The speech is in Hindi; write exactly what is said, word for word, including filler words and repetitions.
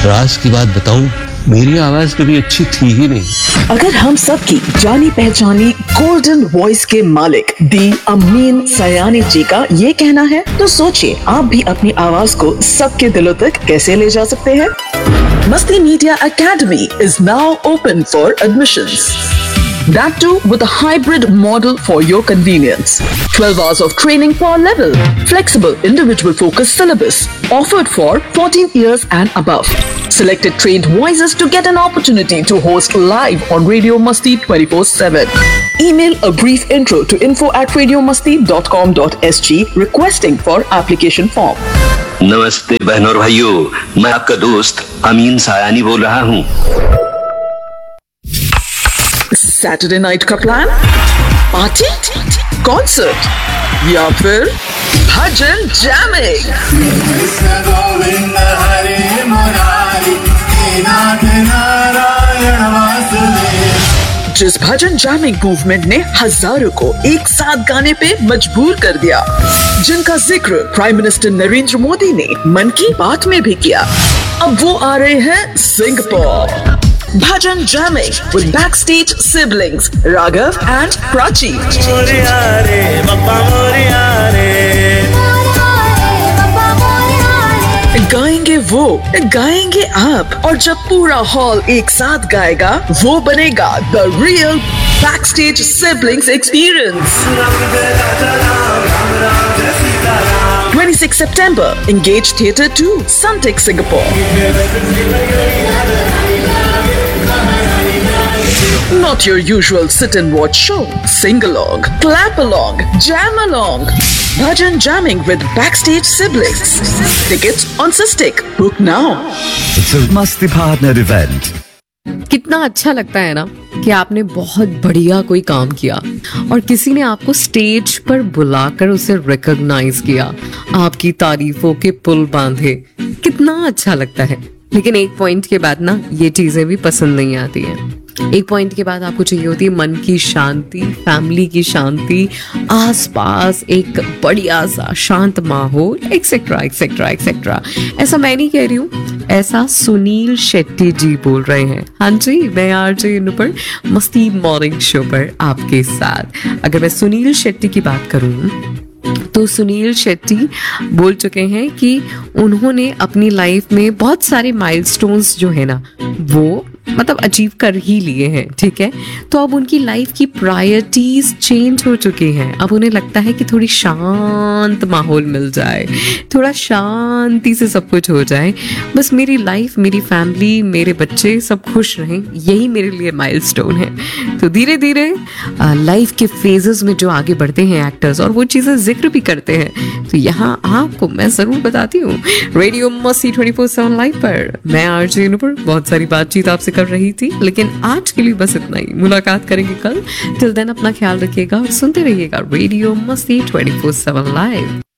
राज की बात बताऊं, मेरी आवाज कभी अच्छी थी ही नहीं। अगर हम सब की जानी पहचानी गोल्डन वॉइस के मालिक दी अमीन सयानी जी का ये कहना है, तो सोचिए आप भी अपनी आवाज को सबके दिलों तक कैसे ले जा सकते हैं। मस्ती media academy is now open for admissions. That too with a hybrid model for your convenience. twelve hours of training per level. Flexible individual focused syllabus. Offered for fourteen years and above. Selected trained voices to get an opportunity to host live on Radio Masti twenty-four seven. Email a brief intro to info at radiomasti dot com dot s g requesting for application form. नमस्ते बहनों और भाइयों, मैं आपका दोस्त अमीन सायानी बोल रहा हूँ। सैटरडे नाइट का प्लान, पार्टी, कॉन्सर्ट या फिर भजन जैमिंग। जिस भजन जैमिंग मूवमेंट ने हजारों को एक साथ गाने पे मजबूर कर दिया, जिनका जिक्र प्राइम मिनिस्टर नरेंद्र मोदी ने मन की बात में भी किया, अब वो आ रहे हैं Singapore. Bhajan jamming with backstage siblings Raghav and Prachi. गाएंगे वो, गाएंगे आप, और जब पूरा हॉल एक साथ गाएगा, वो बनेगा The Real Backstage Siblings Experience. twenty-sixth September, Engage Theatre two, Suntec, Singapore. Not your usual sit and watch show. Sing along, clap along, jam along. Bhajan jamming with backstage siblings. Tickets on Sistik. Book now. It's a Masti partner event. कितना अच्छा लगता है ना कि आपने बहुत बढ़िया कोई काम किया और किसी ने आपको स्टेज पर बुलाकर उसे रिकॉग्नाइज किया, आपकी तारीफों के पुल बांधे। कितना अच्छा लगता है। लेकिन एक पॉइंट के बाद ना ये चीजें भी पसंद नहीं आती हैं। एक पॉइंट के बाद आपको चाहिए होती है मन की शांति, फैमिली की शांति, आसपास एक बढ़िया सा शांत माहौल, एक्सेट्रा एक्सेट्रा एक्सेट्रा। ऐसा मैं नहीं कह रही हूँ, ऐसा सुनील शेट्टी जी बोल रहे हैं। हाँ जी, मैं आरजे नुपुर मस्ती मॉर्निंग शो पर आपके साथ। अगर मैं सुनील शेट्टी की बात करूँ तो सुनील शेट्टी बोल चुके हैं कि उन्होंने अपनी लाइफ में बहुत सारे माइलस्टोन्स जो है ना वो मतलब अचीव कर ही लिए हैं, ठीक है। तो अब उनकी लाइफ की प्रायोरिटीज चेंज हो चुकी हैं। अब उन्हें लगता है कि थोड़ी शांत माहौल मिल जाए, थोड़ा शांति से सब कुछ हो जाए, बस मेरी लाइफ, मेरी फैमिली, मेरे बच्चे सब खुश रहें, यही मेरे लिए माइलस्टोन है। तो धीरे धीरे लाइफ के फेजेस में जो आगे बढ़ते हैं एक्टर्स और वो चीज़ें जिक्र भी करते हैं, तो यहाँ आपको मैं ज़रूर बताती हूँ रेडियो मस्ती ट्वेंटी फोर सेवन लाइव पर मैं आरजे नुपुर बहुत सारी बातचीत आपसे कर रही थी। लेकिन आज के लिए बस इतना ही। मुलाकात करेंगे कल। टिल देन अपना ख्याल रखिएगा और सुनते रहिएगा रेडियो मस्ती ट्वेंटी फोर सेवन लाइव।